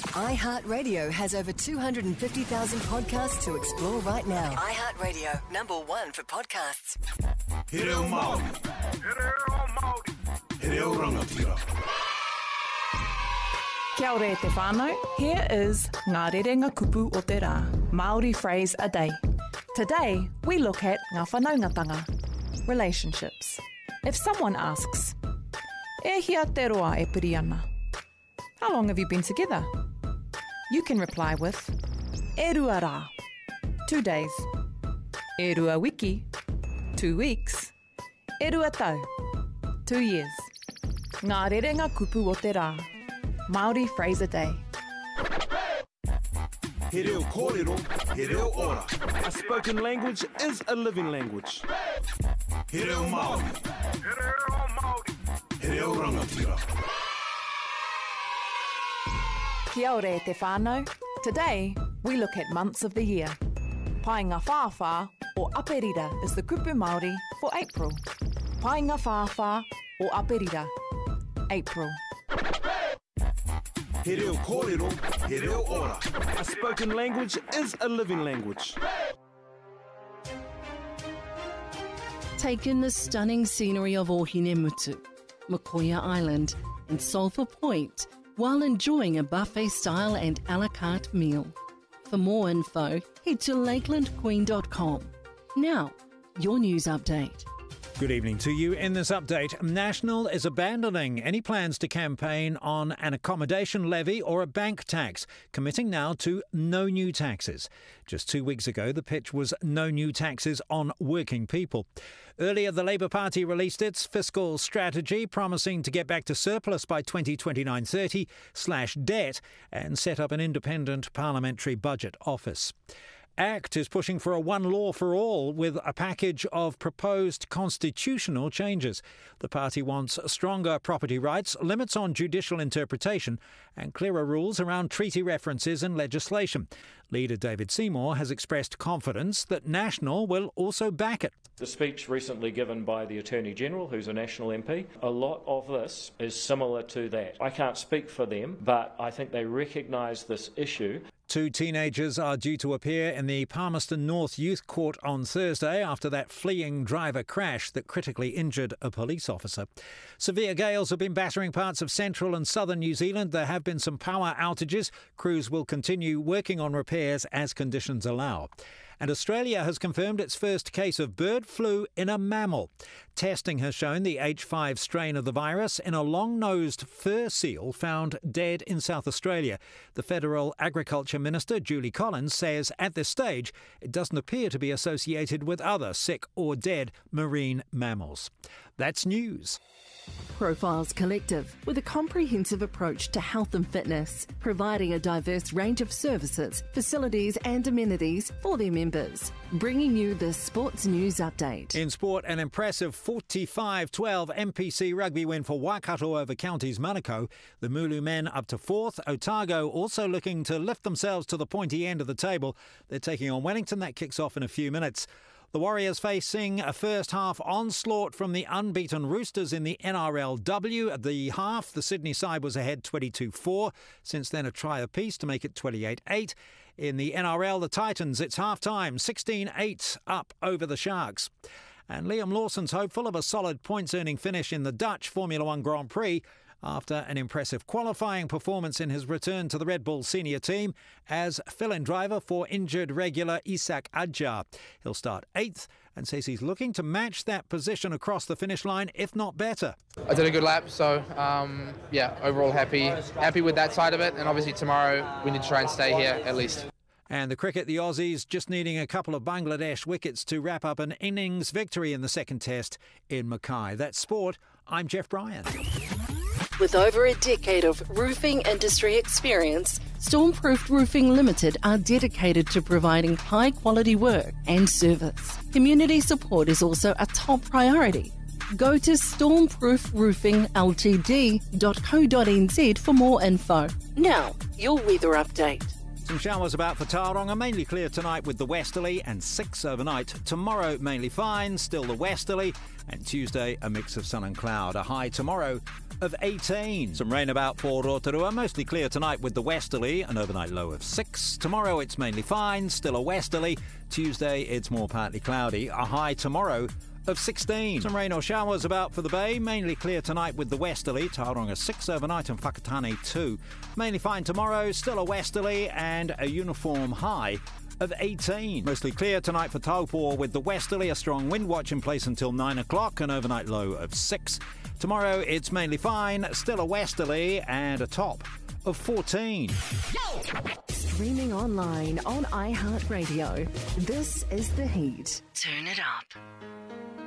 iHeartRadio has over 250,000 podcasts to explore right now. iHeartRadio, #1 for podcasts. He reo Māori. He reo rangatira. Kia ora e te whānau. Here is Ngā Rerenga Kupu o te Rā, Māori phrase a day. Today, we look at ngā whanaungatanga, relationships. If someone asks, e hia te roa e piri ana? How long have you been together? You can reply with, e rua rā, 2 days. E rua wiki, 2 weeks. E rua tau, 2 years. Ngā Rerenga Kupu o te Rā, Māori phrase a day. He reo kōrero, he reo ora. A spoken language is a living language. He reo Māori. He reo rangatira. Kia ora e te whānau. Today, we look at months of the year. Painga Whāwhā or Aperira is the kupu Māori for April. Painga Whāwhā or Aperira, April. He reo kōrero, he reo ora. A spoken language is a living language. Take in the stunning scenery of Ohinemutu, Makoia Island and Sulphur Point while enjoying a buffet-style and a la carte meal. For more info, head to lakelandqueen.com. Now, your news update. Good evening to you. In this update, National is abandoning any plans to campaign on an accommodation levy or a bank tax, committing now to no new taxes. Just 2 weeks ago, the pitch was no new taxes on working people. Earlier, the Labour Party released its fiscal strategy, promising to get back to surplus by 2029-30, slash debt, and set up an independent parliamentary budget office. ACT is pushing for a one law for all with a package of proposed constitutional changes. The party wants stronger property rights, limits on judicial interpretation and clearer rules around treaty references and legislation. Leader David Seymour has expressed confidence that National will also back it. The speech recently given by the Attorney-General, who's a National MP, a lot of this is similar to that. I can't speak for them, but I think they recognise this issue. 2 teenagers are due to appear in the Palmerston North Youth Court on Thursday after that fleeing driver crash that critically injured a police officer. Severe gales have been battering parts of central and southern New Zealand. There have been some power outages. Crews will continue working on repairs as conditions allow. And Australia has confirmed its first case of bird flu in a mammal. Testing has shown the H5 strain of the virus in a long-nosed fur seal found dead in South Australia. The Federal Agriculture Minister, Julie Collins, says at this stage it doesn't appear to be associated with other sick or dead marine mammals. That's news. Profiles Collective, with a comprehensive approach to health and fitness, providing a diverse range of services, facilities and amenities for their members. Bringing you the Sports News Update. In sport, an impressive 45-12 MPC rugby win for Waikato over Counties Manukau. The Mulu men up to 4th. Otago also looking to lift themselves to the pointy end of the table. They're taking on Wellington. That kicks off in a few minutes. The Warriors facing a first-half onslaught from the unbeaten Roosters in the NRLW. At the half, the Sydney side was ahead 22-4. Since then, a try apiece to make it 28-8. In the NRL, the Titans, it's half-time, 16-8 up over the Sharks. And Liam Lawson's hopeful of a solid points-earning finish in the Dutch Formula One Grand Prix after an impressive qualifying performance in his return to the Red Bull senior team as fill-in driver for injured regular Isak Adjar. He'll start 8th and says he's looking to match that position across the finish line, if not better. I did a good lap, so overall happy with that side of it, and obviously tomorrow we need to try and stay here at least. And the cricket, the Aussies just needing a couple of Bangladesh wickets to wrap up an innings victory in the second test in Mackay. That's sport. I'm Jeff Bryan. With over a decade of roofing industry experience, Stormproof Roofing Limited are dedicated to providing high-quality work and service. Community support is also a top priority. Go to stormproofroofingltd.co.nz for more info. Now, your weather update. Some showers about for Tauranga, mainly clear tonight with the westerly and 6 overnight. Tomorrow mainly fine, still the westerly, and Tuesday a mix of sun and cloud. A high tomorrow of 18. Some rain about for Rotorua, mostly clear tonight with the westerly, an overnight low of 6. Tomorrow it's mainly fine, still a westerly. Tuesday it's more partly cloudy, a high tomorrow of 16. Some rain or showers about for the bay, mainly clear tonight with the westerly, Tauranga 6 overnight and Whakatane 2. Mainly fine tomorrow, still a westerly and a uniform high of 18. Mostly clear tonight for Taupo with the westerly, a strong wind watch in place until 9 o'clock, an overnight low of 6. Tomorrow it's mainly fine, still a westerly and a top of 14. Streaming online on iHeartRadio. This is The Heat. Turn it up.